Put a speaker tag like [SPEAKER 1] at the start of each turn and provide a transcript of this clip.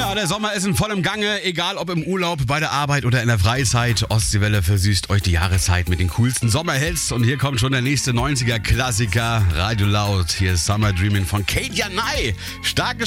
[SPEAKER 1] Ja, der Sommer ist in vollem Gange, egal ob im Urlaub, bei der Arbeit oder in der Freizeit. Ostseewelle versüßt euch die Jahreszeit mit den coolsten Sommerhits. Und hier kommt schon der nächste 90er-Klassiker, Radio Laut. Hier ist Summer Dreamin' von Kate Janai. Starkes